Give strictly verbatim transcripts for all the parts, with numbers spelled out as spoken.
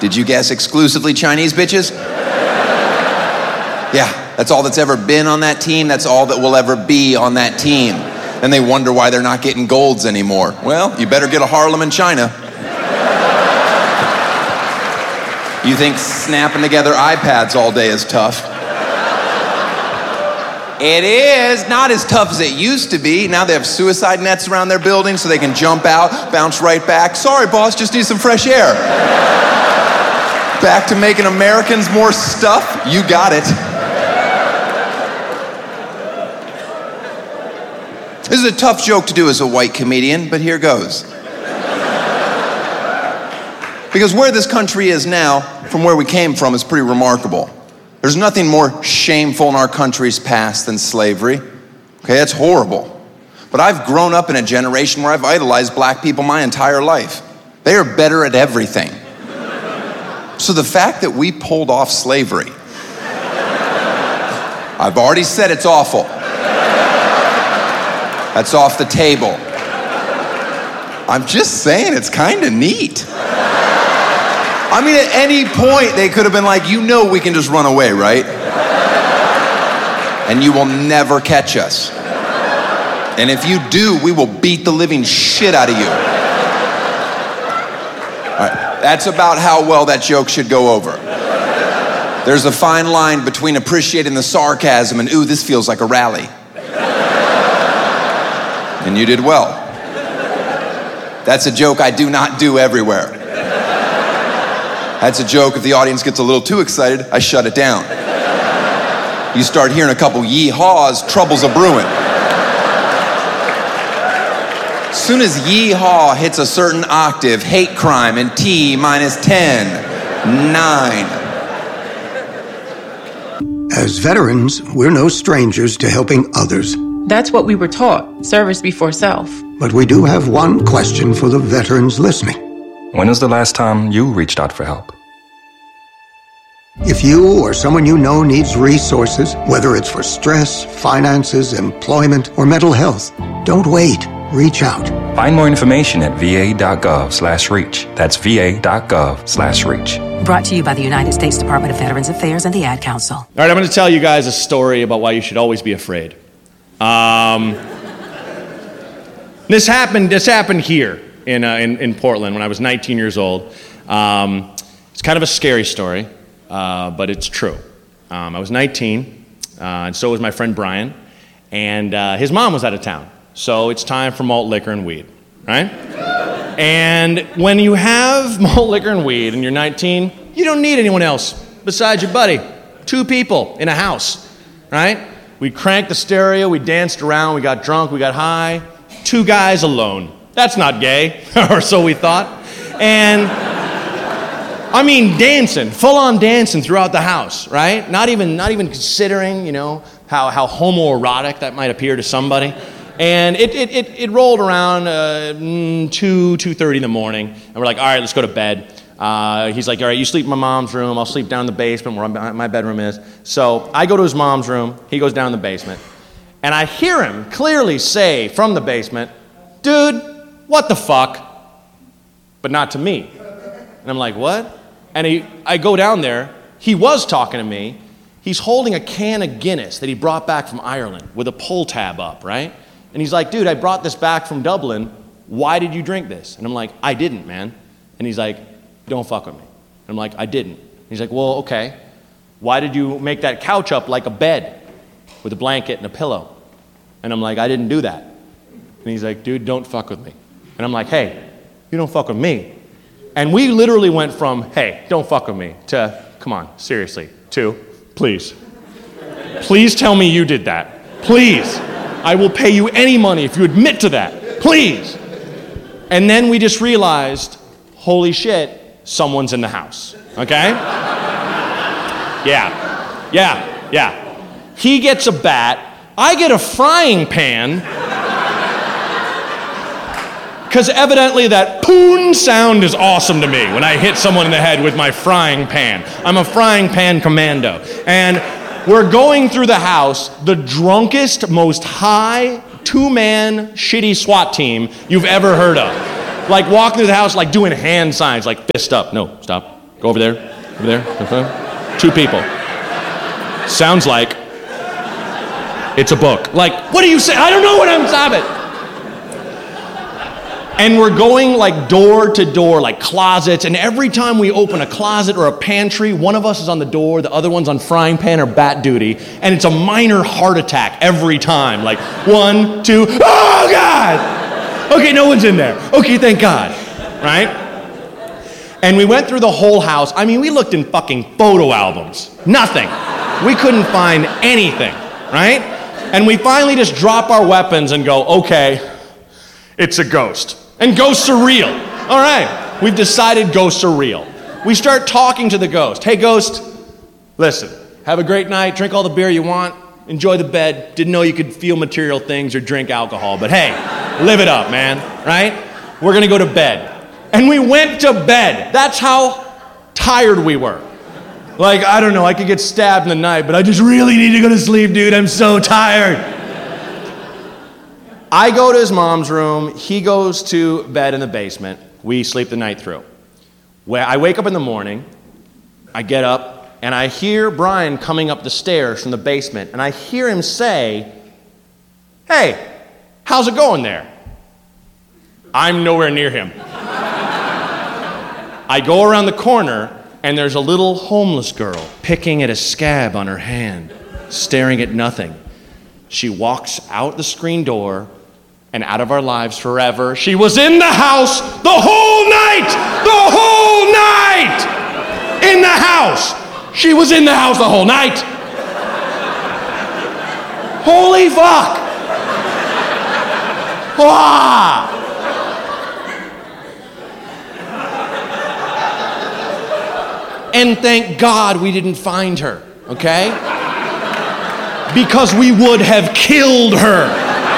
Did you guess exclusively Chinese bitches? Yeah, that's all that's ever been on that team. That's all that will ever be on that team. And they wonder why they're not getting golds anymore. Well, you better get a Harlem in China. You think snapping together iPads all day is tough? It is not as tough as it used to be. Now they have suicide nets around their building so they can jump out, bounce right back. Sorry, boss, just need some fresh air. Back to making Americans more stuff? You got it. This is a tough joke to do as a white comedian, but here goes. Because where this country is now, from where we came from, is pretty remarkable. There's nothing more shameful in our country's past than slavery. Okay, that's horrible. But I've grown up in a generation where I've idolized black people my entire life. They are better at everything. So the fact that we pulled off slavery, I've already said it's awful. That's off the table. I'm just saying it's kind of neat. I mean, at any point, they could have been like, you know we can just run away, right? And you will never catch us. And if you do, we will beat the living shit out of you. All right, that's about how well that joke should go over. There's a fine line between appreciating the sarcasm and, ooh, this feels like a rally. And you did well. That's a joke I do not do everywhere. That's a joke, if the audience gets a little too excited, I shut it down. You start hearing a couple yee-haws, trouble's a brewing. As soon as yee-haw hits a certain octave, hate crime and T minus ten, nine. As veterans, we're no strangers to helping others. That's what we were taught, service before self. But we do have one question for the veterans listening. When was the last time you reached out for help? If you or someone you know needs resources, whether it's for stress, finances, employment, or mental health, don't wait. Reach out. Find more information at va.gov slash reach. That's va.gov slash reach. Brought to you by the United States Department of Veterans Affairs and the Ad Council. All right, I'm going to tell you guys a story about why you should always be afraid. Um, this happened. This happened here. In, uh, in in Portland when I was nineteen years old. Um, it's kind of a scary story, uh, but it's true. Um, I was nineteen, uh, and so was my friend Brian, and uh, his mom was out of town. So it's time for malt liquor and weed, right? And when you have malt liquor and weed and you're nineteen, you don't need anyone else besides your buddy. Two people in a house, right? We cranked the stereo, we danced around, we got drunk, we got high. Two guys alone. That's not gay, or so we thought. And, I mean, dancing, full-on dancing throughout the house, right? Not even not even considering, you know, how, how homoerotic that might appear to somebody. And it it it, it rolled around uh, two, two thirty in the morning, and we're like, all right, let's go to bed. Uh, he's like, all right, you sleep in my mom's room, I'll sleep down in the basement where my bedroom is. So I go to his mom's room, he goes down in the basement, and I hear him clearly say from the basement, dude, what the fuck? But not to me. And I'm like, what? And he, I go down there. He was talking to me. He's holding a can of Guinness that he brought back from Ireland with a pull tab up, right? And he's like, dude, I brought this back from Dublin. Why did you drink this? And I'm like, I didn't, man. And he's like, don't fuck with me. And I'm like, I didn't. And he's like, well, okay. Why did you make that couch up like a bed with a blanket and a pillow? And I'm like, I didn't do that. And he's like, dude, don't fuck with me. And I'm like, hey, you don't fuck with me. And we literally went from, hey, don't fuck with me, to, come on, seriously, to, please. Please tell me you did that. Please. I will pay you any money if you admit to that. Please. And then we just realized, holy shit, someone's in the house. Okay? Yeah. Yeah. Yeah. He gets a bat. I get a frying pan. Because evidently that poon sound is awesome to me when I hit someone in the head with my frying pan. I'm a frying pan commando. And we're going through the house, the drunkest, most high, two-man, shitty SWAT team you've ever heard of. Like walking through the house, like doing hand signs, like fist up, no, stop, Go over there. Over there. Uh-huh. Two people. Sounds like it's a book. Like, what do you say? I don't know what I'm, stop it. And we're going like door to door, like closets, and every time we open a closet or a pantry, one of us is on the door, the other one's on frying pan or bat duty, and it's a minor heart attack every time. Like, one, two, oh God! Okay, no one's in there. Okay, thank God, right? And we went through the whole house. I mean, we looked in fucking photo albums. Nothing. We couldn't find anything, right? And we finally just drop our weapons and go, okay, it's a ghost. And ghosts are real. All right, we've decided ghosts are real. We start talking to the ghost. Hey, ghost, listen, have a great night, drink all the beer you want, enjoy the bed. Didn't know you could feel material things or drink alcohol, but hey, live it up, man, right? We're gonna go to bed. And we went to bed. That's how tired we were. Like, I don't know, I could get stabbed in the night, but I just really need to go to sleep, dude. I'm so tired. I go to his mom's room. He goes to bed in the basement. We sleep the night through. Where I wake up in the morning, I get up, and I hear Brian coming up the stairs from the basement, and I hear him say, hey, how's it going there? I'm nowhere near him. I go around the corner, and there's a little homeless girl picking at a scab on her hand, staring at nothing. She walks out the screen door and out of our lives forever. She was in the house the whole night! The whole night! In the house! She was in the house the whole night! Holy fuck! Ah! And thank God we didn't find her, okay? Because we would have killed her.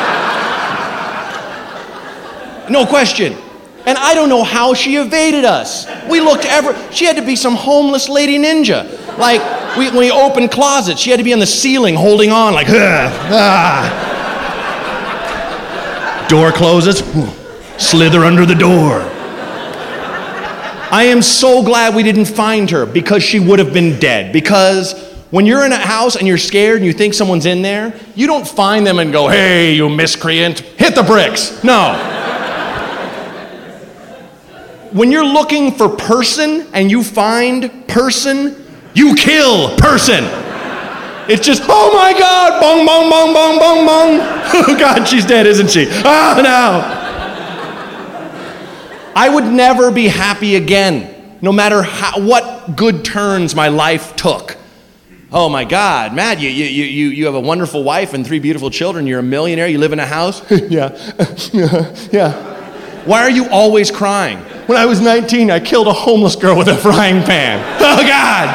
No question. And I don't know how she evaded us. We looked ever, she had to be some homeless lady ninja. Like, we, when we opened closets, she had to be on the ceiling holding on like, ah. Door closes, slither under the door. I am so glad we didn't find her because she would have been dead. Because when you're in a house and you're scared and you think someone's in there, you don't find them and go, hey, you miscreant, hit the bricks. No. When you're looking for person and you find person, you kill person. It's just, oh my God, bong, bong, bong, bong, bong, bong. Oh God, she's dead, isn't she? Oh no. I would never be happy again, no matter how, what good turns my life took. Oh my God, Matt, you, you, you, you have a wonderful wife and three beautiful children. You're a millionaire, you live in a house? Yeah, yeah. Why are you always crying? When I was nineteen, I killed a homeless girl with a frying pan. Oh God!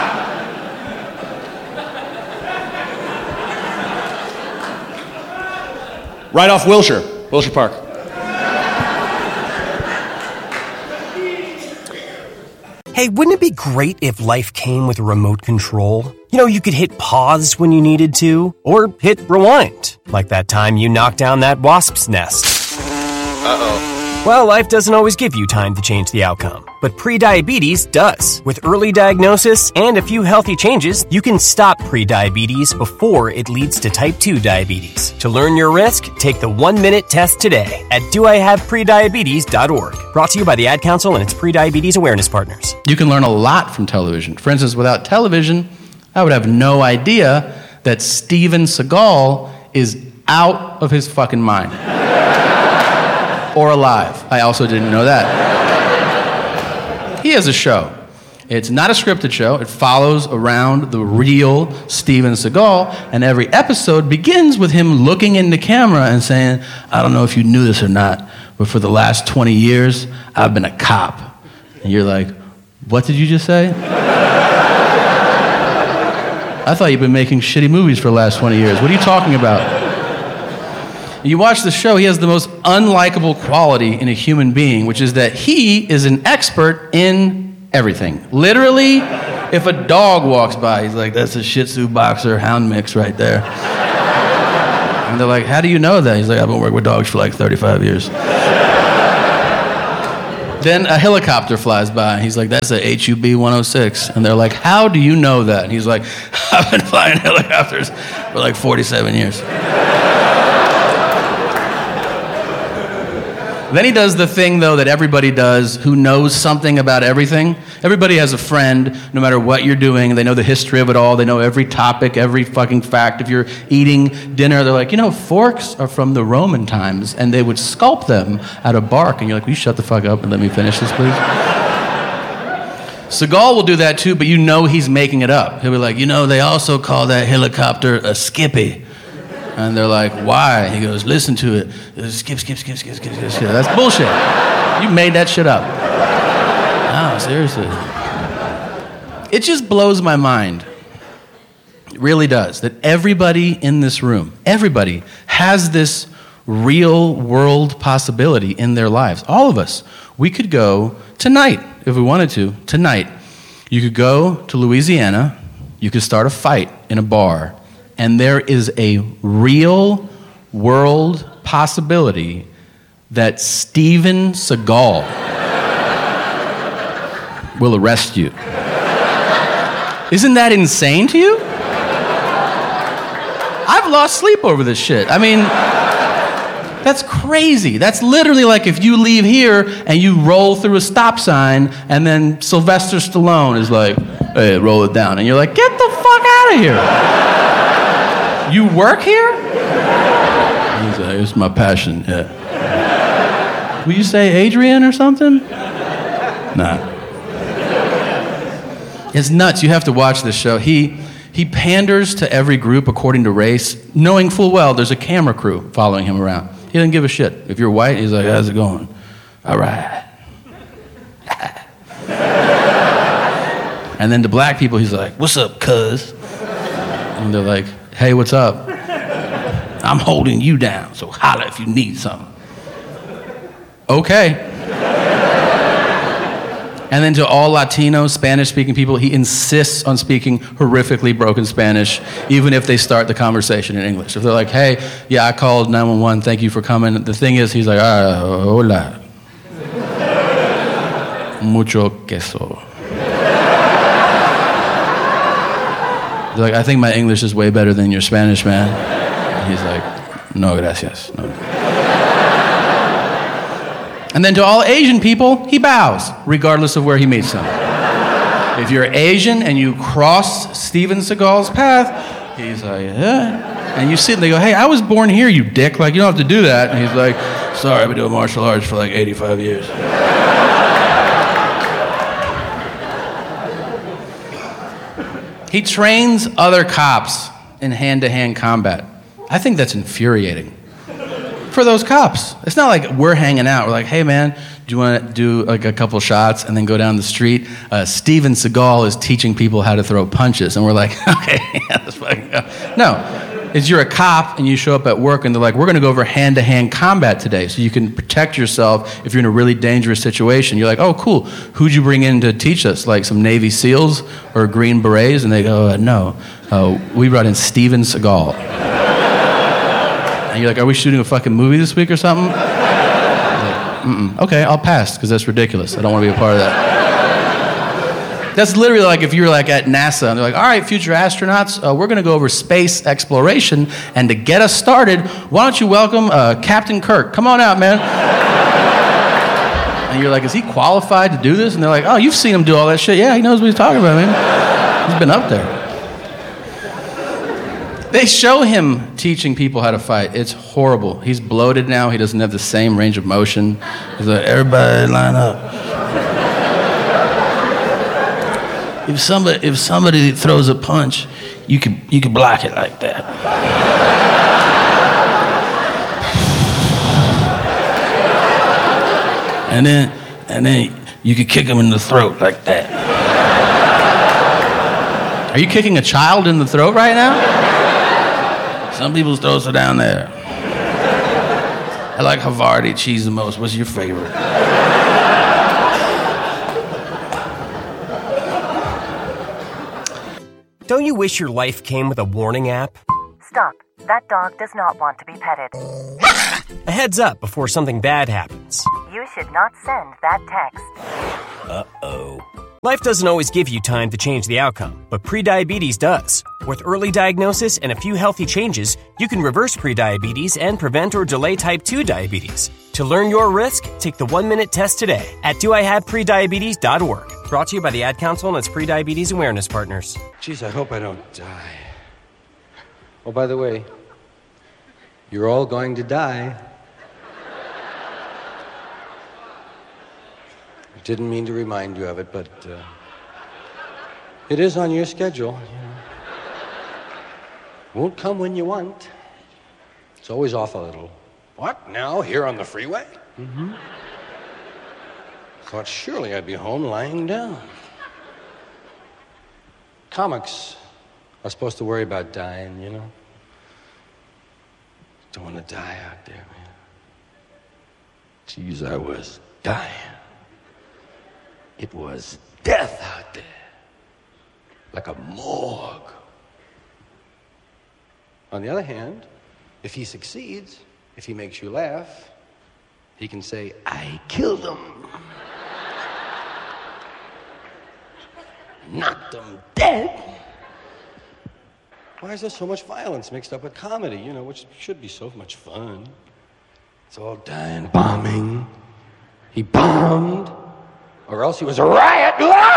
Right off Wilshire, Wilshire Park. Hey, wouldn't it be great if life came with a remote control? You know, you could hit pause when you needed to, or hit rewind, like that time you knocked down that wasp's nest. Uh-oh. Well, life doesn't always give you time to change the outcome, but prediabetes does. With early diagnosis and a few healthy changes, you can stop prediabetes before it leads to type two diabetes. To learn your risk, take the one-minute test today at do I have prediabetes dot org. Brought to you by the Ad Council and its prediabetes awareness partners. You can learn a lot from television. For instance, without television, I would have no idea that Steven Seagal is out of his fucking mind. Or alive. I also didn't know that. He has a show. It's not a scripted show. It follows around the real Steven Seagal, and every episode begins with him looking in the camera and saying, I don't know if you knew this or not, but for the last twenty years, I've been a cop. And you're like, what did you just say? I thought you've been making shitty movies for the last twenty years. What are you talking about? You watch the show, he has the most unlikable quality in a human being, which is that he is an expert in everything. Literally, if a dog walks by, he's like, that's a Shih Tzu boxer hound mix right there. And they're like, how do you know that? He's like, I've been working with dogs for like thirty-five years. Then a helicopter flies by, and he's like, that's a H U B one oh six. And they're like, how do you know that? And he's like, I've been flying helicopters for like forty-seven years. Then he does the thing, though, that everybody does who knows something about everything. Everybody has a friend, no matter what you're doing. They know the history of it all. They know every topic, every fucking fact. If you're eating dinner, they're like, you know, forks are from the Roman times, and they would sculpt them out of bark. And you're like, will you shut the fuck up and let me finish this, please? Seagal will do that, too, but you know he's making it up. He'll be like, you know, they also call that helicopter a skippy. And they're like, why? He goes, listen to it. Skip, skip, skip, skip, skip, skip, skip. That's bullshit. You made that shit up. No, seriously. It just blows my mind. It really does. That everybody in this room, everybody has this real world possibility in their lives. All of us. We could go tonight, if we wanted to, tonight. You could go to Louisiana. You could start a fight in a bar. And there is a real world possibility that Steven Seagal will arrest you. Isn't that insane to you? I've lost sleep over this shit. I mean, that's crazy. That's literally like if you leave here and you roll through a stop sign and then Sylvester Stallone is like, hey, roll it down. And you're like, get the fuck out of here. You work here? He's like, it's my passion, yeah. Will you say Adrian or something? Nah. It's nuts. You have to watch this show. He he panders to every group according to race, knowing full well there's a camera crew following him around. He doesn't give a shit. If you're white, he's like, how's it going? All right. And then to black people, he's like, what's up, cuz? And they're like, hey, what's up? I'm holding you down, so holla if you need something. Okay. And then to all Latino, Spanish-speaking people, he insists on speaking horrifically broken Spanish, even if they start the conversation in English. If they're like, hey, yeah, I called nine one one, thank you for coming. The thing is, he's like, ah, hola. Mucho queso. They're like, I think my English is way better than your Spanish, man. And he's like, no, gracias. No. And then to all Asian people, he bows, regardless of where he meets them. If you're Asian and you cross Steven Seagal's path, he's like, yeah. And you sit and they go, hey, I was born here, you dick. Like, you don't have to do that. And he's like, sorry, I've been doing martial arts for like eighty-five years. He trains other cops in hand-to-hand combat. I think that's infuriating for those cops. It's not like we're hanging out. We're like, hey, man, do you want to do like a couple shots and then go down the street? Uh, Steven Seagal is teaching people how to throw punches. And we're like, okay, yeah, let's fucking go. No, it's you're a cop and you show up at work and they're like, we're going to go over hand-to-hand combat today so you can protect yourself if you're in a really dangerous situation. You're like, oh, cool. Who'd you bring in to teach us? Like some Navy SEALs or Green Berets? And they go, uh, no, uh, we brought in Steven Seagal. And you're like, are we shooting a fucking movie this week or something? Like, mm-mm. Okay, I'll pass because that's ridiculous. I don't want to be a part of that. That's literally like if you're like at NASA and they're like, all right, future astronauts, uh, we're going to go over space exploration. And to get us started, why don't you welcome uh, Captain Kirk? Come on out, man. And you're like, is he qualified to do this? And they're like, oh, you've seen him do all that shit. Yeah, he knows what he's talking about, man. He's been up there. They show him teaching people how to fight. It's horrible. He's bloated now. He doesn't have the same range of motion. He's like, everybody line up. If somebody if somebody throws a punch, you can you can block it like that. And then and then you can kick him in the throat like that. Are you kicking a child in the throat right now? Some people's throats are down there. I like Havarti cheese the most. What's your favorite? Don't you wish your life came with a warning app? Stop. That dog does not want to be petted. A heads up before something bad happens. You should not send that text. Uh-oh. Life doesn't always give you time to change the outcome, but prediabetes does. With early diagnosis and a few healthy changes, you can reverse prediabetes and prevent or delay type two diabetes. To learn your risk, take the one-minute test today at do I have prediabetes dot org. Brought to you by the Ad Council and its prediabetes awareness partners. Geez, I hope I don't die. Oh, by the way, you're all going to die. I didn't mean to remind you of it, but uh, it is on your schedule. You know. Won't come when you want. It's always off a little. What, now, here on the freeway? Mm-hmm. Thought surely I'd be home lying down. Comics are supposed to worry about dying, you know? Don't want to die out there, man. Jeez, I was dying. It was death out there. Like a morgue. On the other hand, if he succeeds, if he makes you laugh, he can say, I killed him. Knocked him dead. Why is there so much violence mixed up with comedy, you know, which should be so much fun? It's all dying, bombing. He bombed, or else he was a riot.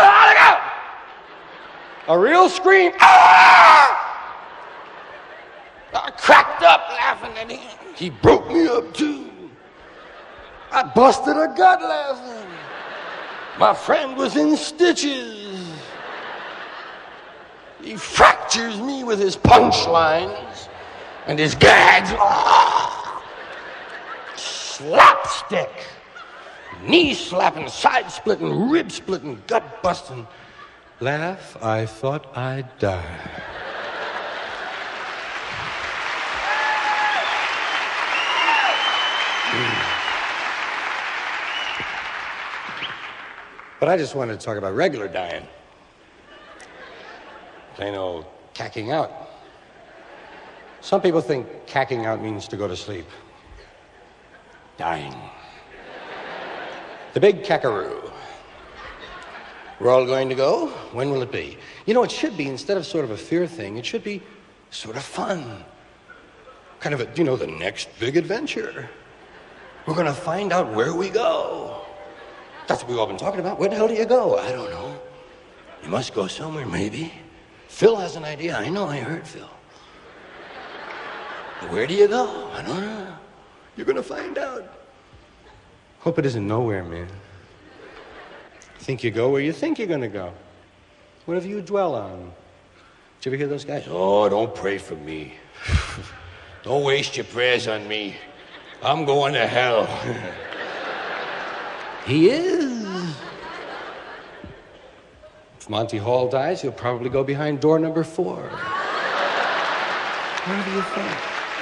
A real scream. Ah! I cracked up laughing at him. He broke me up too. I busted a gut laughing. My friend was in stitches. He fractures me with his punchlines and his gags. Oh! Slapstick. Knee slapping, side splitting, rib splitting, gut busting. Laugh, I thought I'd die. But I just wanted to talk about regular dying. Plain old cacking out. Some people think cacking out means to go to sleep. Dying. The big cackaroo. We're all going to go. When will it be? You know, it should be, instead of sort of a fear thing, it should be sort of fun. Kind of a, you know, the next big adventure. We're going to find out where we go. That's what we've all been talking about. Where the hell do you go? I don't know. You must go somewhere, maybe. Phil has an idea. I know, I heard Phil. But where do you go? I don't know. You're going to find out. Hope it isn't nowhere, man. Think you go where you think you're going to go. Whatever you dwell on. Did you ever hear those guys? Oh, don't pray for me. Don't waste your prayers on me. I'm going to hell. He is. If Monty Hall dies, he'll probably go behind door number four. What do you think?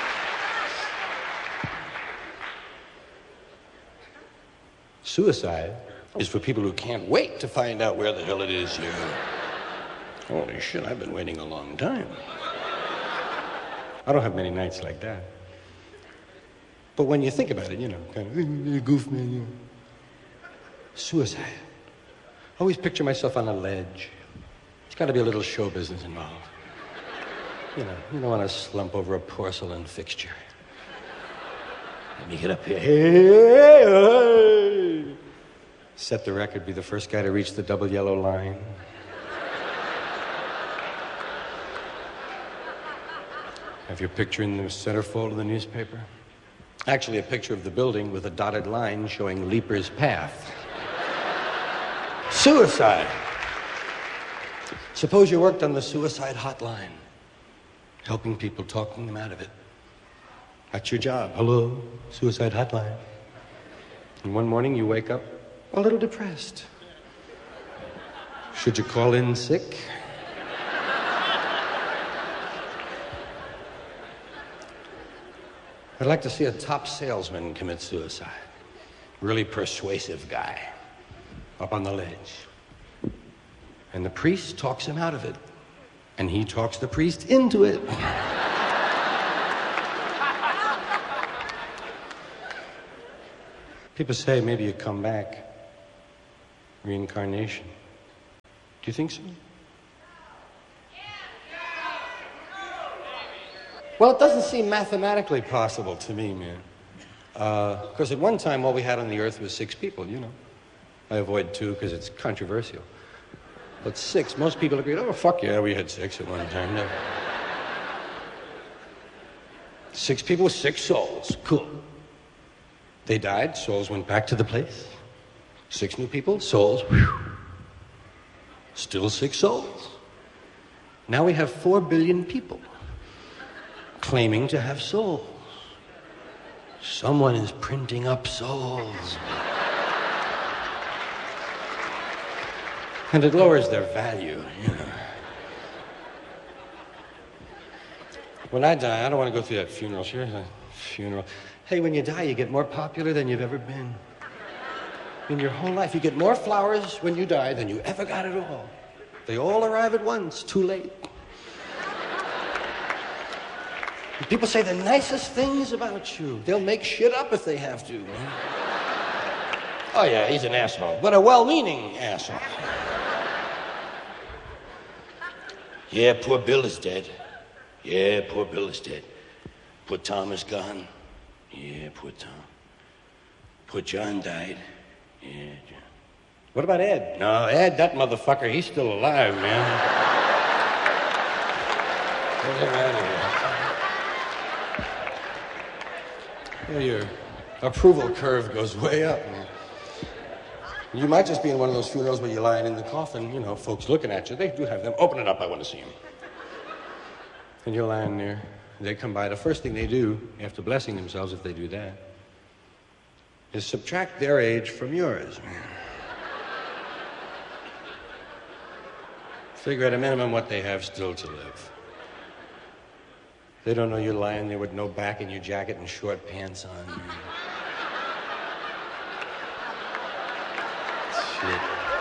Suicide is for people who can't wait to find out where the hell it is you... Holy shit, I've been waiting a long time. I don't have many nights like that. But when you think about it, you know, kind of, goof man, you know. Suicide. I always picture myself on a ledge. There's got to be a little show business involved. You know, you don't want to slump over a porcelain fixture. Let me get up here. Hey, hey. Set the record, be the first guy to reach the double yellow line. Have your picture in the centerfold of the newspaper. Actually, a picture of the building with a dotted line showing Leaper's Path. Suicide. Suppose you worked on the suicide hotline, helping people, talking them out of it. That's your job. Hello, suicide hotline. And one morning you wake up a little depressed. Should you call in sick? I'd like to see a top salesman commit suicide. Really persuasive guy. Up on the ledge. And the priest talks him out of it. And he talks the priest into it. People say maybe you come back. Reincarnation. Do you think so? Well, it doesn't seem mathematically possible to me, man. Because uh, at one time, all we had on the earth was six people, you know. I avoid two because it's controversial. But six, most people agree, oh, fuck yeah, we had six at one time. No. Six people with six souls. Cool. They died, souls went back to the place. Six new people, souls, whew. Still six souls. Now we have four billion people claiming to have souls. Someone is printing up souls. And it lowers their value, you know. When I die, I don't want to go through that funeral. Sure, a funeral. Hey, when you die, you get more popular than you've ever been. In your whole life, you get more flowers when you die than you ever got at all. They all arrive at once, too late. And people say the nicest things about you. They'll make shit up if they have to. Huh? Oh, yeah, he's an asshole, but a well-meaning asshole. Yeah, poor Bill is dead. Yeah, poor Bill is dead. Poor Tom is gone. Yeah, poor Tom. Poor John died. Yeah, John. What about Ed? No, Ed, that motherfucker, he's still alive, man. Get him out of here. Yeah, your approval curve goes way up, man. You might just be in one of those funerals where you're lying in the coffin, you know, folks looking at you. They do have them. Open it up, I want to see him. And you're lying there. They come by. The first thing they do, after blessing themselves, if they do that, is subtract their age from yours. Figure at a minimum what they have still to live. They don't know you're lying there with no back in your jacket and short pants on. Shit.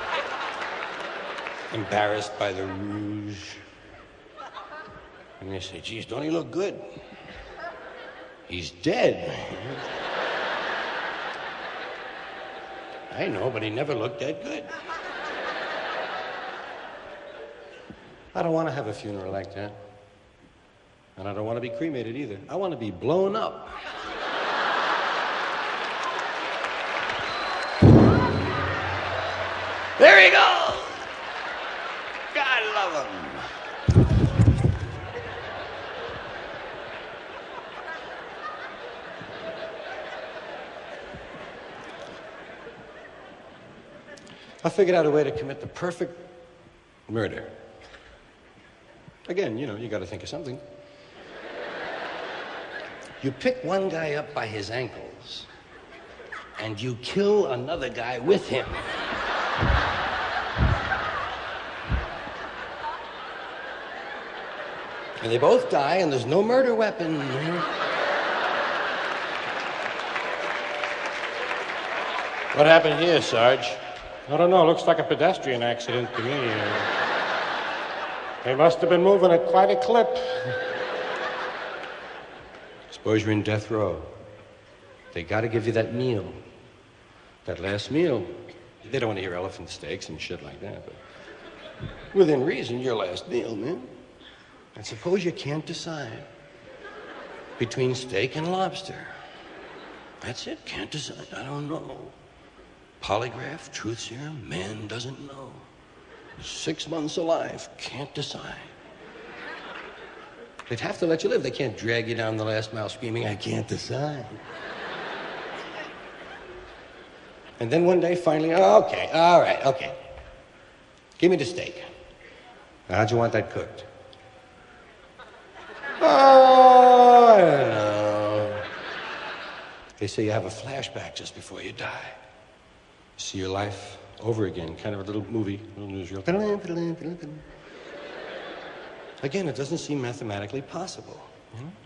Embarrassed by the rouge. And they say, geez, don't he look good? He's dead. I know, but he never looked that good. I don't want to have a funeral like that. And I don't want to be cremated either. I want to be blown up. There he goes! God love him. I figured out a way to commit the perfect murder. Again, you know, you got to think of something. You pick one guy up by his ankles, and you kill another guy with him. And they both die, and there's no murder weapon. What happened here, Sarge? I don't know. Looks like a pedestrian accident to me. They must have been moving at quite a clip. Suppose you're in death row. They got to give you that meal. That last meal. They don't want to hear elephant steaks and shit like that, but within reason, your last meal, man. And suppose you can't decide between steak and lobster. That's it. Can't decide. I don't know. Polygraph, truth serum, man doesn't know. Six months alive, can't decide. They'd have to let you live. They can't drag you down the last mile screaming, I can't decide. And then one day, finally, oh, okay, all right, okay. Give me the steak. How'd you want that cooked? Oh, I don't know. They say you have a flashback just before you die. See your life over again, kind of a little movie, a little newsreel. Again, it doesn't seem mathematically possible, you know?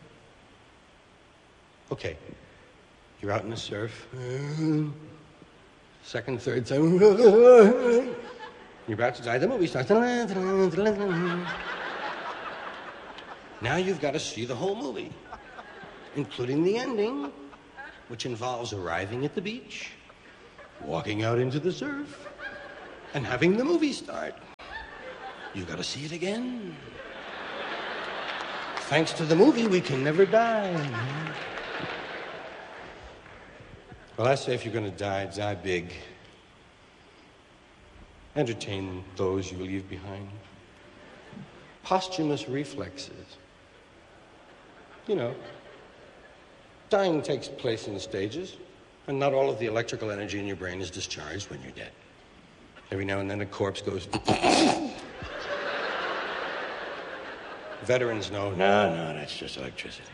Okay, you're out in the surf. Second, third time. You're about to die. The movie starts. Now you've got to see the whole movie, including the ending, which involves arriving at the beach, walking out into the surf, and having the movie start. You gotta see it again. Thanks to the movie, we can never die. Well, I say if you're gonna die, die big. Entertain those you leave behind. Posthumous reflexes. You know, dying takes place in stages, and not all of the electrical energy in your brain is discharged when you're dead. Every now and then a corpse goes... Veterans know, no, no, that's just electricity.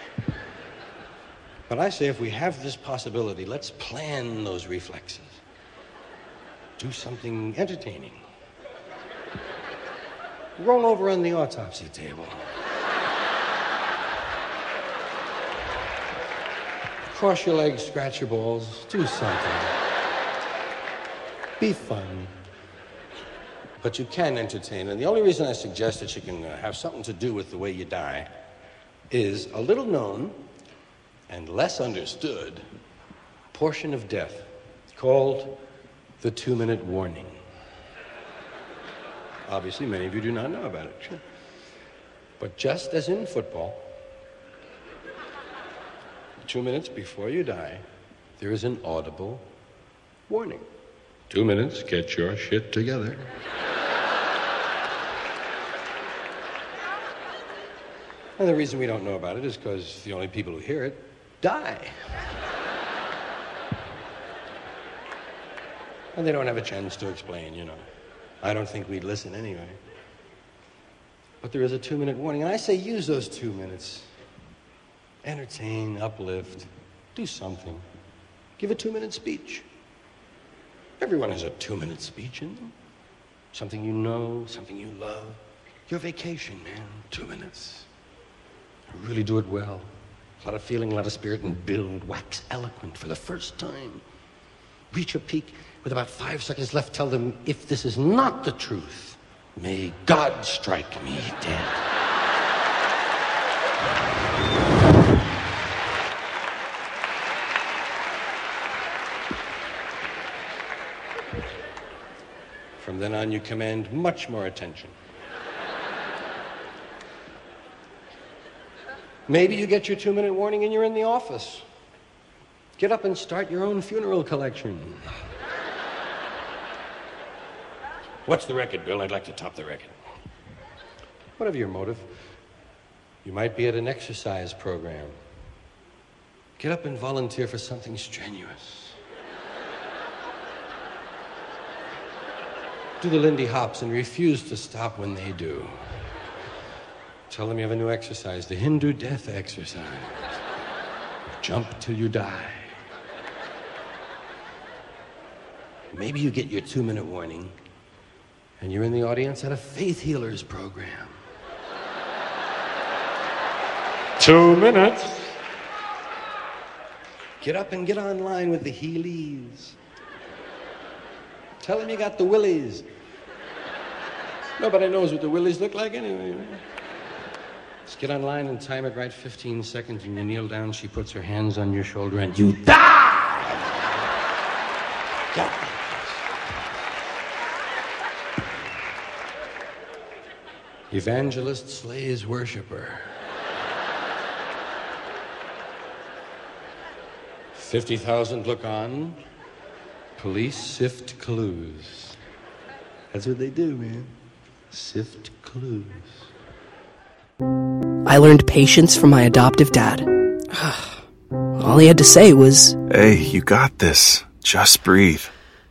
But I say if we have this possibility, let's plan those reflexes. Do something entertaining. Roll over on the autopsy table. Cross your legs, scratch your balls, do something. Be fun. But you can entertain, and the only reason I suggest that you can uh, have something to do with the way you die is a little known and less understood portion of death called the two-minute warning. Obviously, many of you do not know about it. But just as in football, two minutes before you die, there is an audible warning. Two minutes, get your shit together. And the reason we don't know about it is because the only people who hear it die. And they don't have a chance to explain, you know. I don't think we'd listen anyway. But there is a two-minute warning, and I say use those two minutes. Entertain, uplift, do something. Give a two-minute speech. Everyone has a two-minute speech in them. Something you know, something you love. Your vacation, man, two minutes. Really do it well. A lot of feeling, a lot of spirit, and build, wax eloquent for the first time. Reach a peak with about five seconds left. Tell them, if this is not the truth, may God strike me dead. From then on, you command much more attention. Maybe you get your two-minute warning and you're in the office. Get up and start your own funeral collection. What's the record, Bill? I'd like to top the record. Whatever your motive, you might be at an exercise program. Get up and volunteer for something strenuous. Do the Lindy Hops and refuse to stop when they do. Tell them you have a new exercise, the Hindu death exercise. Jump till you die. Maybe you get your two-minute warning and you're in the audience at a faith healers program. Two minutes. Get up and get online with the Heelys. Tell them you got the willies. Nobody knows what the willies look like anyway. Just get online and time it right fifteen seconds, and you kneel down, she puts her hands on your shoulder, and you die! Go. Evangelist slays worshiper. fifty thousand look on. Police sift clues. That's what they do, man. Sift clues. I learned patience from my adoptive dad. All he had to say was, "Hey, you got this. Just breathe."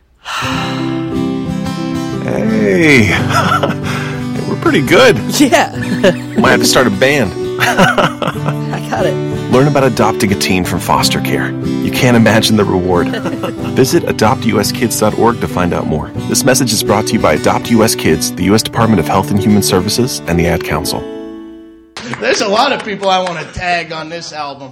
Hey. We're pretty good. Yeah. Might have to start a band. I got it. Learn about adopting a teen from foster care. You can't imagine the reward. Visit adopt u s kids dot org to find out more. This message is brought to you by Adopt U S Kids, the U S Department of Health and Human Services, and the Ad Council. There's a lot of people I want to tag on this album.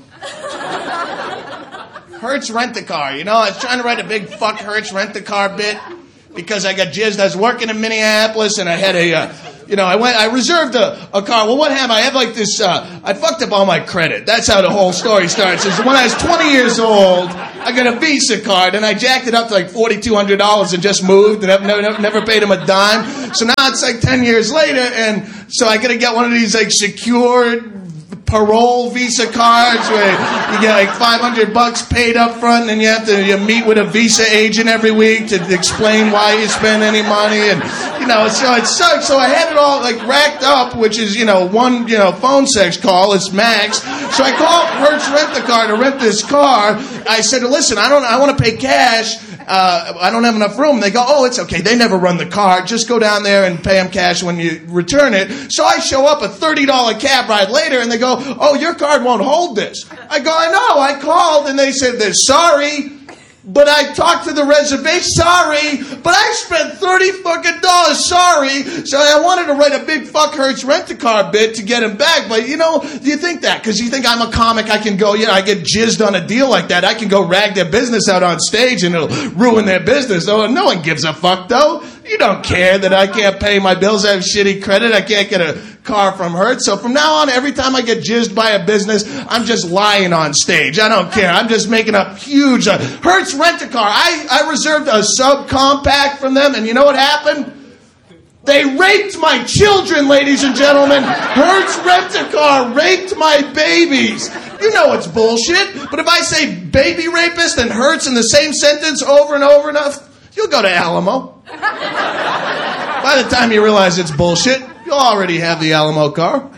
Hertz Rent-A-Car. You know, I was trying to write a big fuck Hertz Rent-A-Car bit because I got jizzed. I was working in Minneapolis and I had a uh, you know, I went, I reserved a, a car. Well, what happened? I had like this, uh, I fucked up all my credit. That's how the whole story starts. Is when I was twenty years old, I got a Visa card, and I jacked it up to like forty-two hundred dollars and just moved, and I've never, never, never paid him a dime. So now it's like ten years later, and so I got to get one of these like secured parole Visa cards where you get like five hundred bucks paid up front, and you have to you meet with a Visa agent every week to explain why you spend any money, and you know, so it sucks. So I had it all like racked up, which is, you know, one, you know, phone sex call, it's max. So I called Hertz Rent-A-Car to rent this car. I said, listen, I don't, I want to pay cash. Uh, I don't have enough room. They go, oh, it's okay. They never run the car. Just go down there and pay them cash when you return it. So I show up a thirty dollars cab ride later, and they go, oh, your card won't hold this. I go, I know. I called, and they said, they're sorry. But I talked to the reservation. Sorry, but I spent thirty fucking dollars. Sorry. So I wanted to write a big fuck Hertz Rent-A-Car bit to get him back. But, you know, do you think that? Because you think I'm a comic, I can go, you know, I get jizzed on a deal like that. I can go rag their business out on stage, and it'll ruin their business. Oh, no one gives a fuck, though. You don't care that I can't pay my bills. I have shitty credit. I can't get a car from Hertz. So from now on, every time I get jizzed by a business, I'm just lying on stage. I don't care. I'm just making up huge. Uh, Hertz Rent-A-Car. I, I reserved a subcompact from them, and you know what happened? They raped my children, ladies and gentlemen. Hertz Rent-A-Car raped my babies. You know it's bullshit. But if I say baby rapist and Hertz in the same sentence over and over enough, you'll go to Alamo. By the time you realize it's bullshit, you'll already have the Alamo car.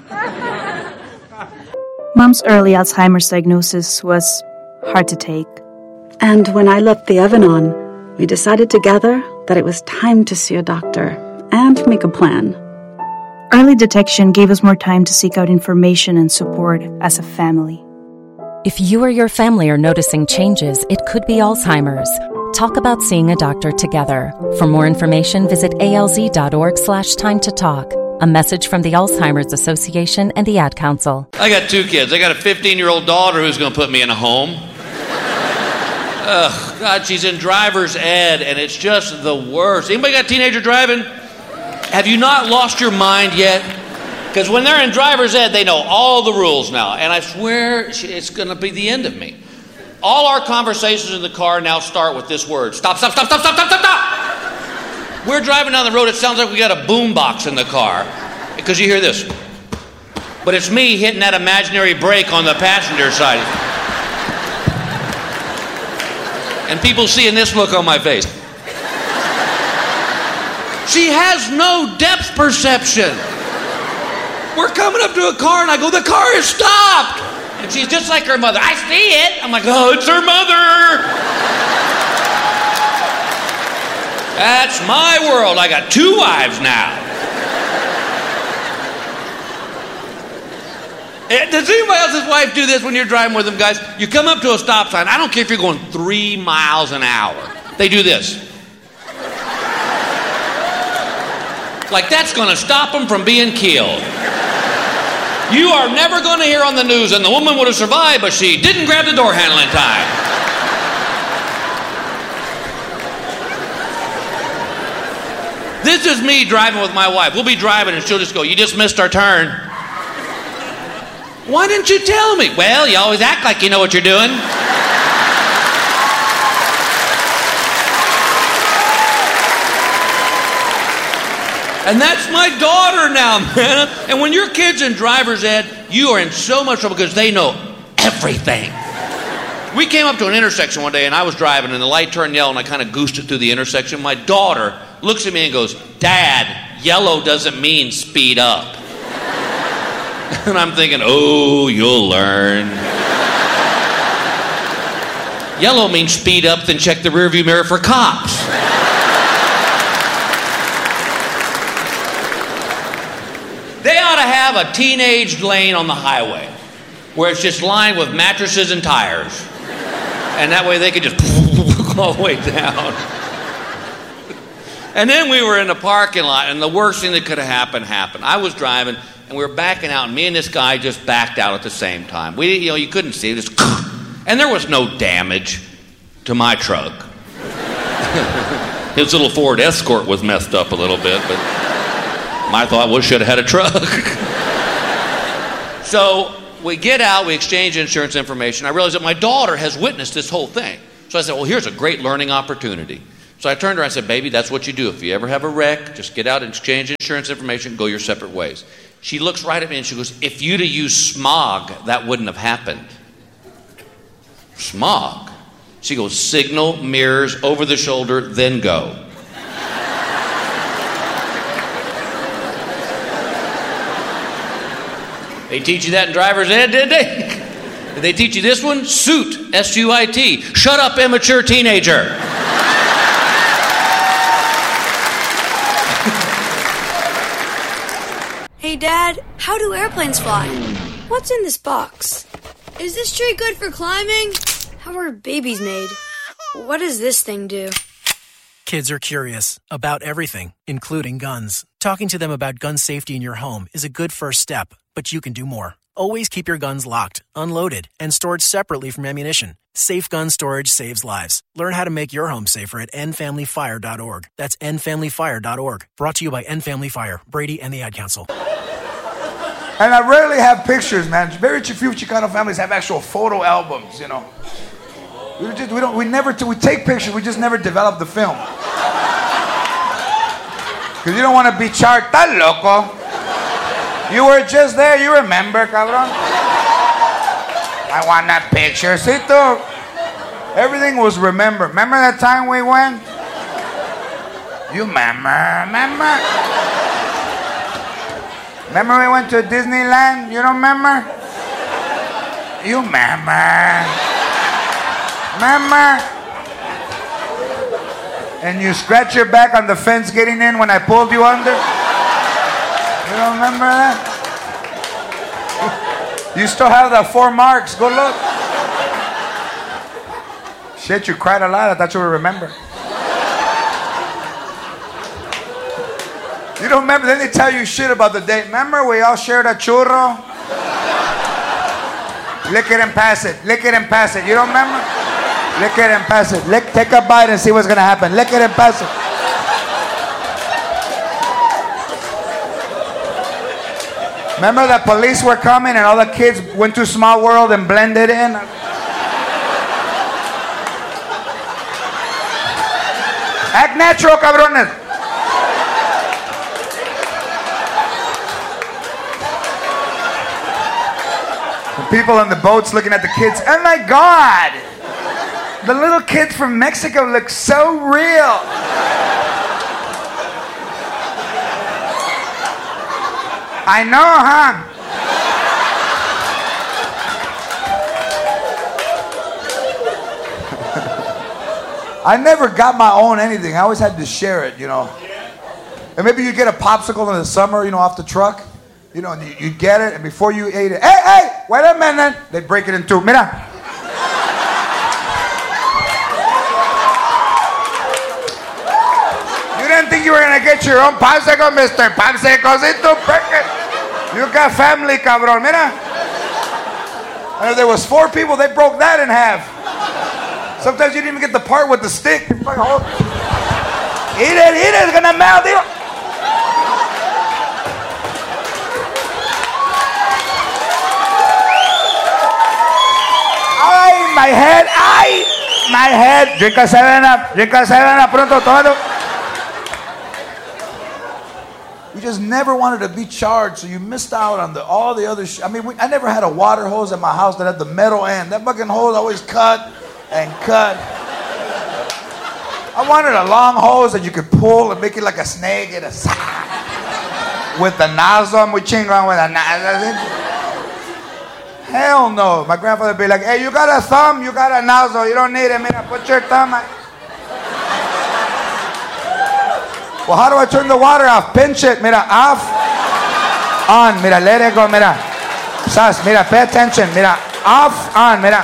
Mom's early Alzheimer's diagnosis was hard to take. And when I left the oven on, we decided together that it was time to see a doctor and make a plan. Early detection gave us more time to seek out information and support as a family. If you or your family are noticing changes, it could be Alzheimer's. Talk about seeing a doctor together. For more information, visit alz.org slash time to talk. A message from the Alzheimer's Association and the Ad Council. I got two kids. I got a fifteen-year-old daughter who's going to put me in a home. Ugh, God, she's in driver's ed, and it's just the worst. Anybody got a teenager driving? Have you not lost your mind yet? Because when they're in driver's ed, they know all the rules now, and I swear it's going to be the end of me. All our conversations in the car now start with this word. Stop, stop, stop, stop, stop, stop, stop, stop. We're driving down the road. It sounds like we got a boom box in the car because you hear this. But it's me hitting that imaginary brake on the passenger side. And people seeing this look on my face. She has no depth perception. We're coming up to a car and I go, the car is stopped. And she's just like her mother. I see it. I'm like, oh, it's her mother. That's my world. I got two wives now. Does anybody else's wife do this when you're driving with them, guys? You come up to a stop sign. I don't care if you're going three miles an hour. They do this. Like that's going to stop them from being killed. You are never going to hear on the news, and the woman would have survived, but she didn't grab the door handle in time. This is me driving with my wife. We'll be driving, and she'll just go, you just missed our turn. Why didn't you tell me? Well, you always act like you know what you're doing. And that's my daughter now, man. And when your kid's in driver's ed, you are in so much trouble because they know everything. We came up to an intersection one day, and I was driving, and the light turned yellow, and I kind of goosed it through the intersection. My daughter looks at me and goes, Dad, yellow doesn't mean speed up. And I'm thinking, oh, you'll learn. Yellow means speed up, then check the rearview mirror for cops. They ought to have a teenage lane on the highway where it's just lined with mattresses and tires. And that way they could just go all the way down. And then we were in the parking lot, and the worst thing that could have happened happened. I was driving, and we were backing out, and me and this guy just backed out at the same time. We, you know, you couldn't see it. Just, and there was no damage to my truck. His little Ford Escort was messed up a little bit, but My thought was, should have had a truck. So we get out, we exchange insurance information. I realized that my daughter has witnessed this whole thing. So I said, well, here's a great learning opportunity. So I turned to her and I said, baby, that's what you do. If you ever have a wreck, just get out and exchange insurance information, go your separate ways. She looks right at me and she goes, if you'd have used smog, that wouldn't have happened. Smog? She goes, signal, mirrors, over the shoulder, then go. They teach you that in driver's ed, did they? Did they teach you this one? Suit, S U I T. Shut up, immature teenager. Hey, Dad, how do airplanes fly? What's in this box? Is this tree good for climbing? How are babies made? What does this thing do? Kids are curious about everything, including guns. Talking to them about gun safety in your home is a good first step, but you can do more. Always keep your guns locked, unloaded, and stored separately from ammunition. Safe gun storage saves lives. Learn how to make your home safer at end family fire dot org. That's end family fire dot org. Brought to you by End Family Fire, Brady, and the Ad Council. And I rarely have pictures, man. Very few Chicano families have actual photo albums, you know. We just, we don't, we never, we take pictures, we just never develop the film. Because you don't want to be charged, "Tá loco. You were just there, you remember, cabrón." I want that picture, Cito. Everything was remembered. Remember that time we went? You remember, remember? Remember we went to Disneyland? You don't remember? You remember? Remember? And you scratch your back on the fence getting in when I pulled you under? You don't remember that? You still have the four marks. Go look. Shit, you cried a lot. I thought you would remember. You don't remember? Then they tell you shit about the date. Remember we all shared a churro? Lick it and pass it. Lick it and pass it. You don't remember? Lick it and pass it. Lick, take a bite and see what's gonna happen. Lick it and pass it. Remember the police were coming and all the kids went to Small World and blended in? Act natural, cabrones. The people on the boats looking at the kids. Oh my God! The little kids from Mexico look so real. I know, huh? I never got my own anything. I always had to share it, you know. And maybe you get a popsicle in the summer, you know, off the truck. You know, and you, you get it, and before you ate it, hey, hey, wait a minute. They break it in two. Mira. You didn't think you were going to get your own popsicle, Mister Popsiclecito? Break it. You got family, cabrón. Mira. And if there was four people, they broke that in half. Sometimes you didn't even get the part with the stick. Eat it, eat it, it's gonna melt. Eat it. Ay, my head, ay, my head. Drink a seven up, drink a seven up, pronto, todo. We just never wanted to be charged, so you missed out on the, all the other sh- I mean, we, I never had a water hose at my house that had the metal end. That fucking hose always cut and cut. I wanted a long hose that you could pull and make it like a snake and a with the nozzle. We ching around with a nozzle. Hell no. My grandfather would be like, hey, you got a thumb, you got a nozzle, you don't need it. Mira, put your thumb on. Well, how do I turn the water off? Pinch it, mira, off, on, mira, let it go, mira. Sas, mira, pay attention, mira, off, on, mira.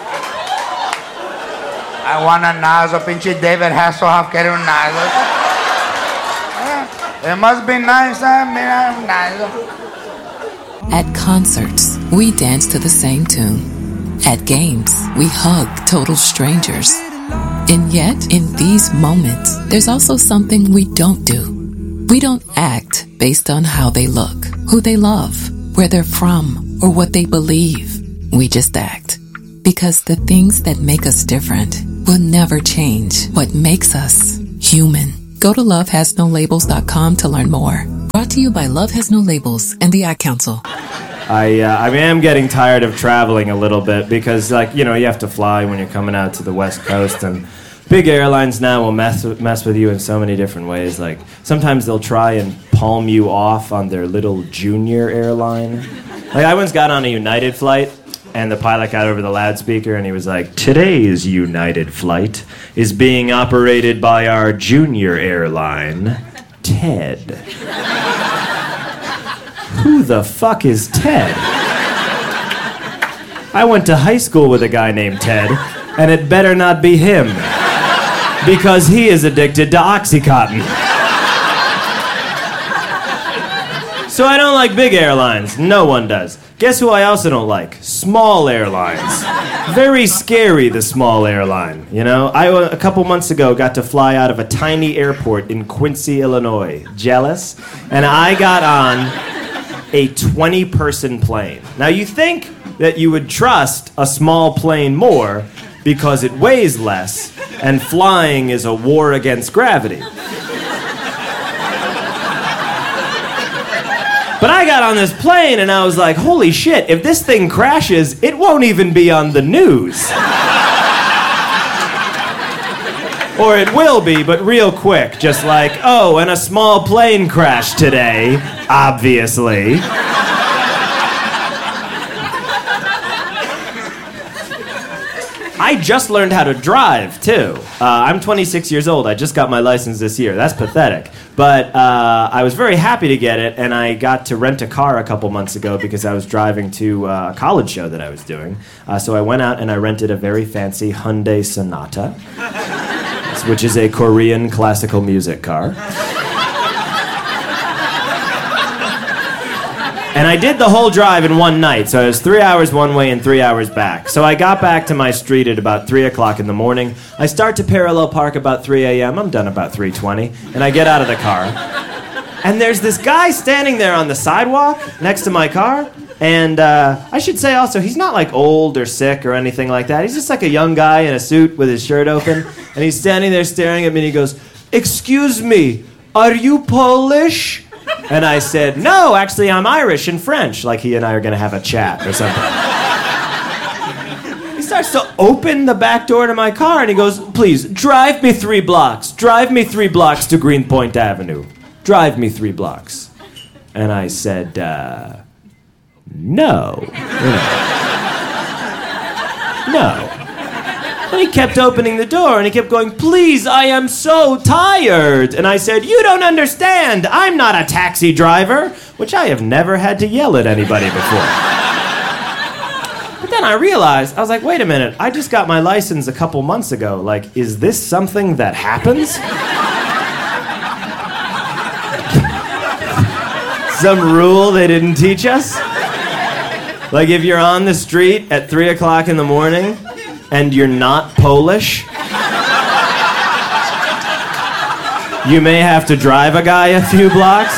I want a nozzle, pinche David Hasselhoff, quiere un nozzle. It must be nice, huh? Mira, un nozzle. At concerts, we dance to the same tune. At games, we hug total strangers. And yet, in these moments, there's also something we don't do. We don't act based on how they look, who they love, where they're from, or what they believe. We just act. Because the things that make us different will never change what makes us human. Go to love has no labels dot com to learn more. Brought to you by Love Has No Labels and the Ad Council. I uh, I am getting tired of traveling a little bit because, like, you know, you have to fly when you're coming out to the West Coast, and big airlines now will mess with, mess with you in so many different ways. Like, sometimes they'll try and palm you off on their little junior airline. Like, I once got on a United flight, and the pilot got over the loudspeaker, and he was like, "Today's United flight is being operated by our junior airline, Ted." Who the fuck is Ted? I went to high school with a guy named Ted, and it better not be him, because he is addicted to Oxycontin. So I don't like big airlines. No one does. Guess who I also don't like? Small airlines. Very scary, the small airline. You know, I, a couple months ago, got to fly out of a tiny airport in Quincy, Illinois. Jealous? And I got on a twenty-person plane. Now, you think that you would trust a small plane more because it weighs less, and flying is a war against gravity. But I got on this plane and I was like, holy shit, if this thing crashes, it won't even be on the news. Or it will be, but real quick, just like, oh, and a small plane crashed today, obviously. I just learned how to drive, too. Uh, I'm twenty-six years old. I just got my license this year. That's pathetic. But uh, I was very happy to get it, and I got to rent a car a couple months ago because I was driving to uh, a college show that I was doing. Uh, so I went out and I rented a very fancy Hyundai Sonata, which is a Korean classical music car. And I did the whole drive in one night, so it was three hours one way and three hours back. So I got back to my street at about three o'clock in the morning. I start to parallel park about three a.m. I'm done about three twenty, and I get out of the car. And there's this guy standing there on the sidewalk next to my car, and uh, I should say also, he's not like old or sick or anything like that. He's just like a young guy in a suit with his shirt open, and he's standing there staring at me, and he goes, "Excuse me, are you Polish?" And I said, "No, actually, I'm Irish and French." Like he and I are going to have a chat or something. He starts to open the back door to my car, and he goes, "Please, drive me three blocks. Drive me three blocks to Greenpoint Avenue. Drive me three blocks." And I said, uh, no. You know. No. And he kept opening the door, and he kept going, "Please, I am so tired." And I said, "You don't understand. I'm not a taxi driver," which I have never had to yell at anybody before. But then I realized, I was like, wait a minute, I just got my license a couple months ago. Like, is this something that happens? Some rule they didn't teach us? Like, if you're on the street at three o'clock in the morning, and you're not Polish, you may have to drive a guy a few blocks.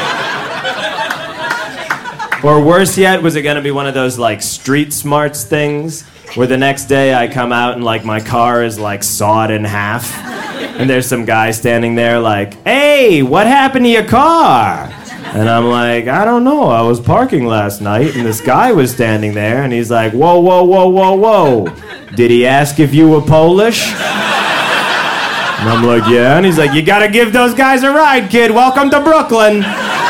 Or worse yet, was it going to be one of those, like, street smarts things where the next day I come out and, like, my car is, like, sawed in half, and there's some guy standing there like, "Hey, what happened to your car?" And I'm like, "I don't know, I was parking last night, and this guy was standing there, and he's like, whoa, whoa, whoa, whoa, whoa. Did he ask if you were Polish?" And I'm like, "Yeah." And he's like, "You gotta give those guys a ride, kid. Welcome to Brooklyn."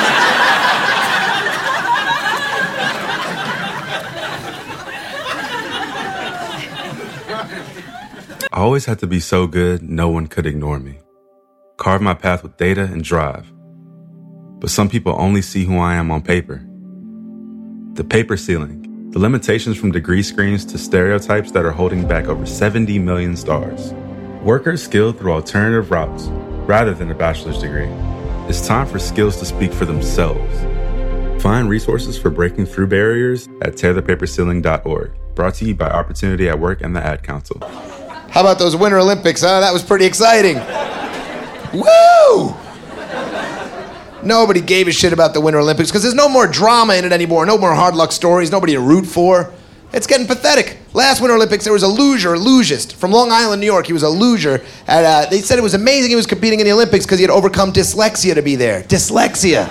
I always had to be so good, no one could ignore me. Carve my path with data and drive. But some people only see who I am on paper. The paper ceiling. The limitations from degree screens to stereotypes that are holding back over seventy million stars. Workers skilled through alternative routes, rather than a bachelor's degree. It's time for skills to speak for themselves. Find resources for breaking through barriers at tear the paper ceiling dot org. Brought to you by Opportunity at Work and the Ad Council. How about those Winter Olympics, huh? That was pretty exciting. Woo! Nobody gave a shit about the Winter Olympics because there's no more drama in it anymore. No more hard luck stories. Nobody to root for. It's getting pathetic. Last Winter Olympics, there was a loser, a lugist from Long Island, New York. He was a loser. And uh, they said it was amazing he was competing in the Olympics because he had overcome dyslexia to be there. Dyslexia.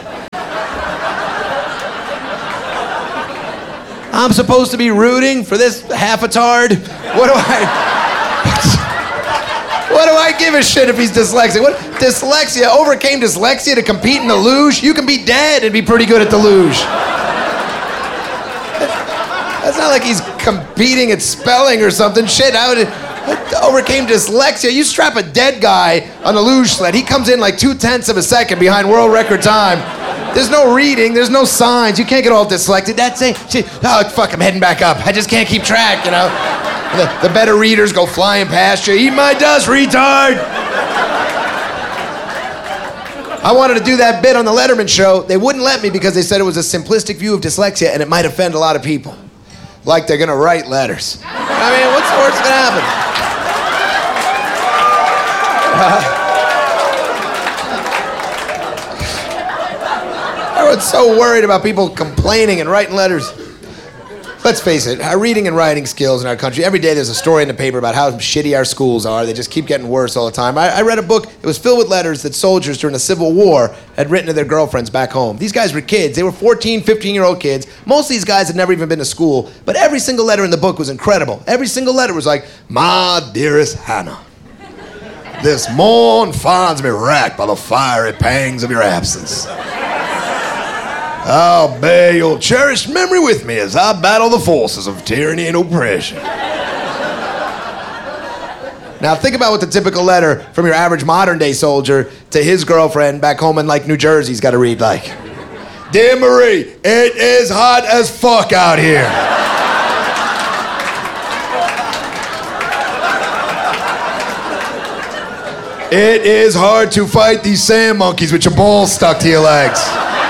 I'm supposed to be rooting for this half-a-tard? What do I... What do I give a shit if he's dyslexic? What? Dyslexia, overcame dyslexia to compete in the luge? You can be dead and be pretty good at the luge. That's not like he's competing at spelling or something. Shit, I would... Overcame dyslexia. You strap a dead guy on a luge sled, he comes in like two-tenths of a second behind world record time. There's no reading, there's no signs. You can't get all dyslexic. That's it. Oh, fuck, I'm heading back up. I just can't keep track, you know? The, the better readers go flying past you. Eat my dust, retard! I wanted to do that bit on the Letterman show. They wouldn't let me because they said it was a simplistic view of dyslexia and it might offend a lot of people. Like they're gonna write letters. I mean, what's the worst that can happen? Uh, Everyone's so worried about people complaining and writing letters. Let's face it, our reading and writing skills in our country, every day there's a story in the paper about how shitty our schools are. They just keep getting worse all the time. I, I read a book, it was filled with letters that soldiers during the Civil War had written to their girlfriends back home. These guys were kids. They were fourteen, fifteen-year-old kids. Most of these guys had never even been to school, but every single letter in the book was incredible. Every single letter was like, "My dearest Hannah, this morn finds me racked by the fiery pangs of your absence. I'll bear your cherished memory with me as I battle the forces of tyranny and oppression." Now think about what the typical letter from your average modern day soldier to his girlfriend back home in like New Jersey's got to read like. "Dear Marie, it is hot as fuck out here. It is hard to fight these sand monkeys with your balls stuck to your legs.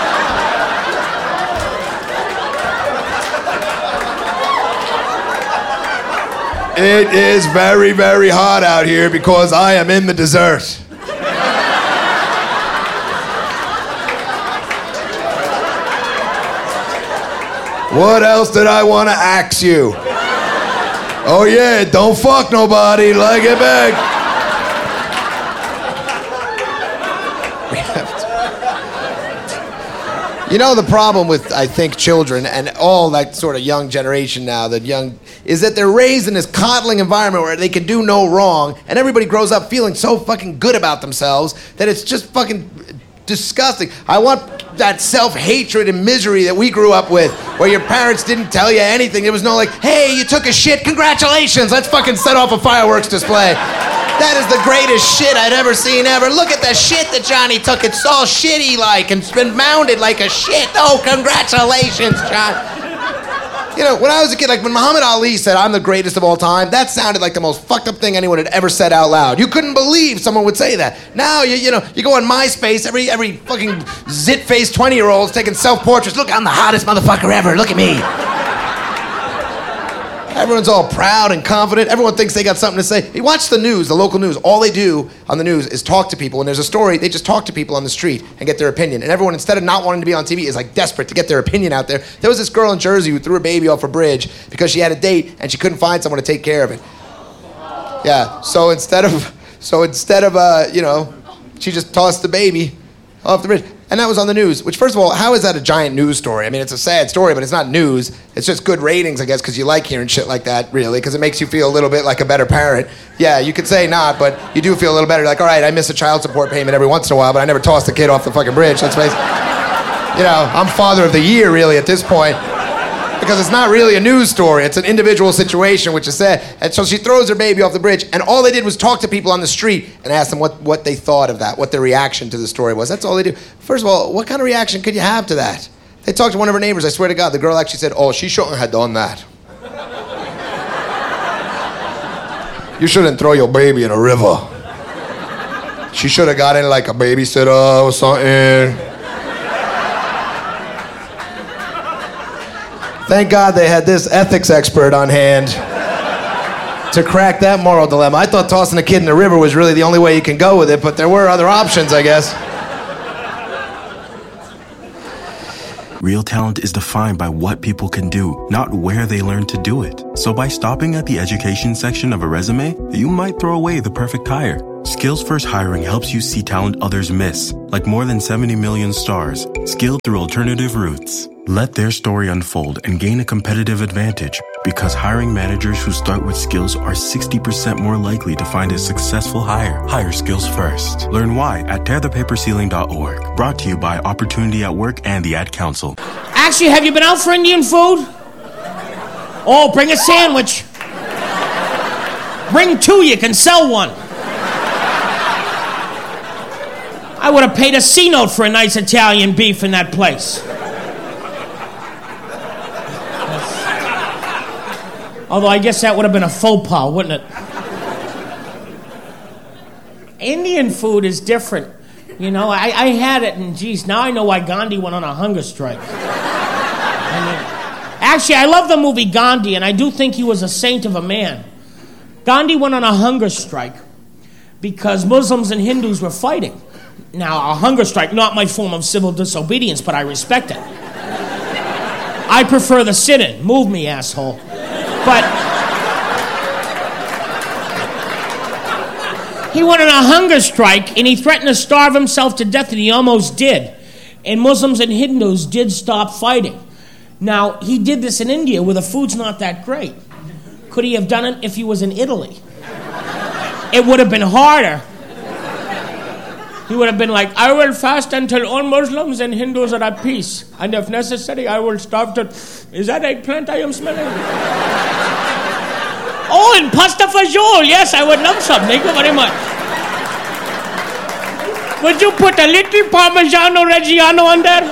It is very, very hot out here because I am in the desert. What else did I want to ask you? Oh yeah, don't fuck nobody, like it back. You know, the problem with, I think, children and all that sort of young generation now, that young, is that they're raised in this coddling environment where they can do no wrong, and everybody grows up feeling so fucking good about themselves that it's just fucking disgusting. I want that self-hatred and misery that we grew up with, where your parents didn't tell you anything. There was no like, "Hey, you took a shit, congratulations, let's fucking set off a fireworks display." That is the greatest shit I'd ever seen ever. Look at the shit that Johnny took. It's all shitty like and it's been mounded like a shit. Oh, congratulations, John. You know, when I was a kid, like when Muhammad Ali said, "I'm the greatest of all time," that sounded like the most fucked up thing anyone had ever said out loud. You couldn't believe someone would say that. Now, you you know, you go on MySpace, every every fucking zit-faced twenty-year-old's taking self-portraits. "Look, I'm the hottest motherfucker ever. Look at me." Everyone's all proud and confident. Everyone thinks they got something to say. You watch the news, the local news. All they do on the news is talk to people. When there's a story, they just talk to people on the street and get their opinion. And everyone, instead of not wanting to be on T V, is like desperate to get their opinion out there. There was this girl in Jersey who threw her baby off a bridge because she had a date and she couldn't find someone to take care of it. Yeah, so instead of, so instead of, uh, you know, she just tossed the baby off the bridge. And that was on the news, which, first of all, how is that a giant news story? I mean, it's a sad story, but it's not news. It's just good ratings, I guess, because you like hearing shit like that, really, because it makes you feel a little bit like a better parent. Yeah, you could say not, but you do feel a little better. Like, all right, I miss a child support payment every once in a while, but I never tossed a kid off the fucking bridge. Let's face it. You know, I'm father of the year, really, at this point. Because it's not really a news story. It's an individual situation, which is sad. And so she throws her baby off the bridge, and all they did was talk to people on the street and ask them what, what they thought of that, what their reaction to the story was. That's all they do. First of all, what kind of reaction could you have to that? They talked to one of her neighbors. I swear to God, the girl actually said, "Oh, she shouldn't have done that. You shouldn't throw your baby in a river. She should have got in like a babysitter or something." Thank God they had this ethics expert on hand to crack that moral dilemma. I thought tossing a kid in the river was really the only way you can go with it, but there were other options, I guess. Real talent is defined by what people can do, not where they learn to do it. So by stopping at the education section of a resume, you might throw away the perfect hire. Skills First Hiring helps you see talent others miss, like more than seventy million stars, skilled through alternative routes. Let their story unfold and gain a competitive advantage, because hiring managers who start with skills are sixty percent more likely to find a successful hire. Hire skills first. Learn why at tear the paper ceiling dot org. Brought to you by Opportunity at Work and the Ad Council. Actually, have you been out for Indian food? Oh, bring a sandwich. Bring two, you can sell one. I would have paid a C-note for a nice Italian beef in that place. Although I guess that would have been a faux pas, wouldn't it? Indian food is different. You know, I, I had it, and geez, now I know why Gandhi went on a hunger strike. I mean, actually, I love the movie Gandhi, and I do think he was a saint of a man. Gandhi went on a hunger strike because Muslims and Hindus were fighting. Now, a hunger strike, not my form of civil disobedience, but I respect it. I prefer the sit-in. Move me, asshole. But he went on a hunger strike, and he threatened to starve himself to death, and he almost did. And Muslims and Hindus did stop fighting. Now, he did this in India, where the food's not that great. Could he have done it if he was in Italy? It would have been harder. He would have been like, I will fast until all Muslims and Hindus are at peace. And if necessary, I will starve to... Is that eggplant I am smelling? Oh, and pasta fagioli. Yes, I would love some. Thank you very much. Would you put a little Parmigiano Reggiano on there?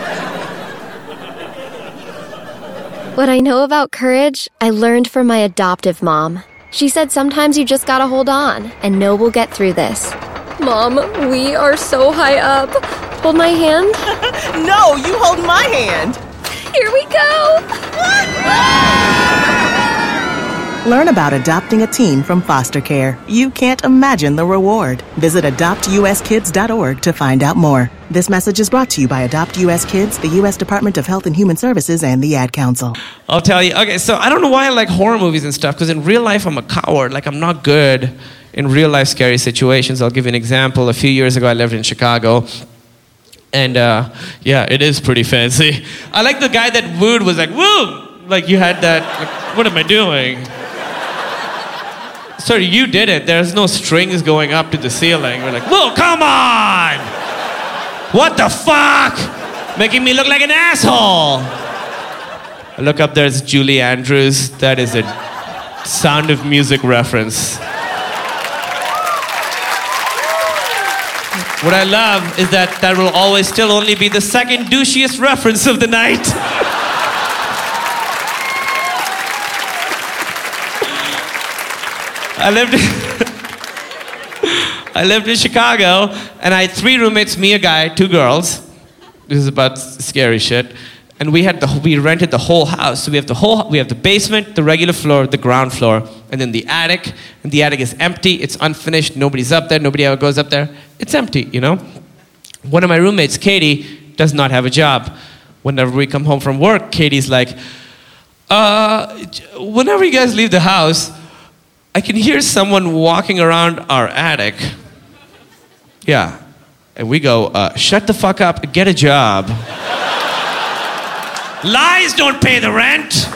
What I know about courage, I learned from my adoptive mom. She said sometimes you just gotta hold on and know we'll get through this. Mom, we are so high up. Hold my hand. No, you hold my hand. Here we go. Learn about adopting a teen from foster care. You can't imagine the reward. Visit adopt u s kids dot org to find out more. This message is brought to you by Adopt U S Kids, the U S Department of Health and Human Services, and the Ad Council. I'll tell you. Okay, so I don't know why I like horror movies and stuff, because in real life I'm a coward. Like, I'm not good in real life scary situations. I'll give you an example. A few years ago, I lived in Chicago. And uh, yeah, it is pretty fancy. I like the guy that wooed was like, woo! Like, you had that, like, what am I doing? Sorry, you did it. There's no strings going up to the ceiling. We're like, whoa, come on! What the fuck? Making me look like an asshole. I look up there, it's Julie Andrews. That is a Sound of Music reference. What I love is that that will always still only be the second douchiest reference of the night. I lived I lived in Chicago, and I had three roommates, me, a guy, two girls. This is about scary shit. And we had the we rented the whole house. So we have the whole we have the basement, the regular floor, the ground floor, and then the attic. And the attic is empty. It's unfinished. Nobody's up there. Nobody ever goes up there. It's empty, you know. One of my roommates, Katie, does not have a job. Whenever we come home from work, Katie's like, uh, whenever you guys leave the house, I can hear someone walking around our attic. Yeah. And we go, uh, shut the fuck up and get a job. Lies don't pay the rent.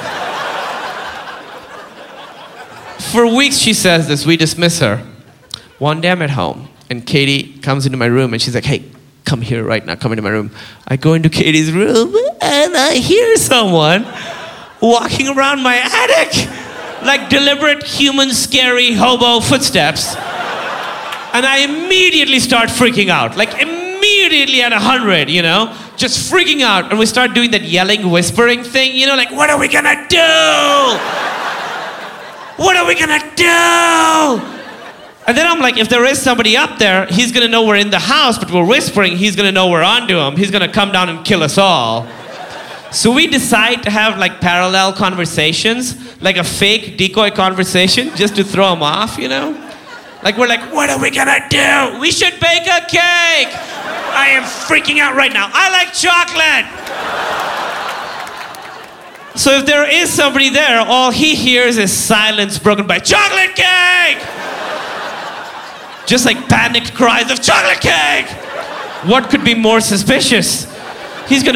For weeks she says this, we dismiss her. One day I'm at home, and Katie comes into my room, and she's like, hey, come here right now, come into my room. I go into Katie's room, and I hear someone walking around my attic, like deliberate human scary hobo footsteps. And I immediately start freaking out, like immediately at a hundred, you know, just freaking out. And we start doing that yelling, whispering thing, you know, like, what are we gonna do? What are we gonna do? And then I'm like, if there is somebody up there, he's gonna know we're in the house, but we're whispering, he's gonna know we're onto him. He's gonna come down and kill us all. So we decide to have like parallel conversations, like a fake decoy conversation, just to throw him off, you know? Like, we're like, what are we gonna do? We should bake a cake. I am freaking out right now. I like chocolate. So if there is somebody there, all he hears is silence broken by chocolate cake! Just like panicked cries of chocolate cake! What could be more suspicious? He's gonna